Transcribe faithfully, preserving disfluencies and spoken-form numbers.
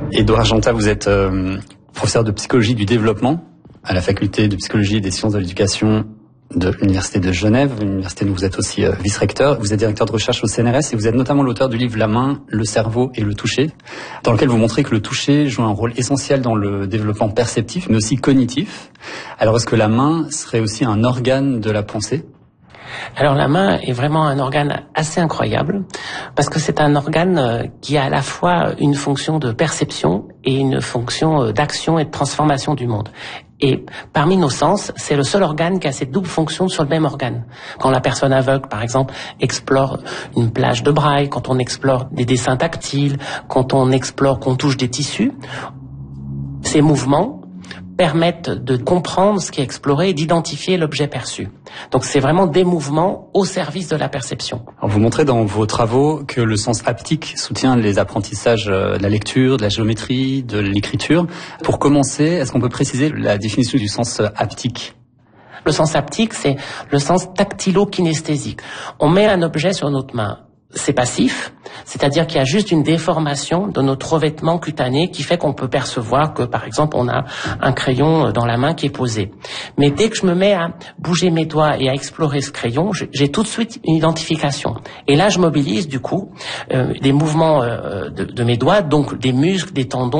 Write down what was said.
Édouard Argentat, vous êtes euh, professeur de psychologie du développement à la faculté de psychologie et des sciences de l'éducation de l'Université de Genève, l'université dont vous êtes aussi euh, vice-recteur. Vous êtes directeur de recherche au C N R S et vous êtes notamment l'auteur du livre La main, le cerveau et le toucher, dans lequel vous montrez que le toucher joue un rôle essentiel dans le développement perceptif, mais aussi cognitif. Alors est-ce que la main serait aussi un organe de la pensée ? Alors la main est vraiment un organe assez incroyable parce que c'est un organe qui a à la fois une fonction de perception et une fonction d'action et de transformation du monde. Et parmi nos sens, c'est le seul organe qui a cette double fonction sur le même organe. Quand la personne aveugle, par exemple, explore une plage de braille, quand on explore des dessins tactiles, quand on explore, qu'on touche des tissus, ces mouvements permettent de comprendre ce qui est exploré et d'identifier l'objet perçu. Donc c'est vraiment des mouvements au service de la perception. Alors vous montrez dans vos travaux que le sens haptique soutient les apprentissages de la lecture, de la géométrie, de l'écriture. Pour commencer, est-ce qu'on peut préciser la définition du sens haptique ? Le sens haptique, c'est le sens tactilo-kinesthésique. On met un objet sur notre main. C'est passif, c'est-à-dire qu'il y a juste une déformation de notre revêtement cutané qui fait qu'on peut percevoir que, par exemple, on a un crayon dans la main qui est posé. Mais dès que je me mets à bouger mes doigts et à explorer ce crayon, j'ai tout de suite une identification. Et là, je mobilise, du coup, euh, des mouvements euh, de, de mes doigts, donc des muscles, des tendons,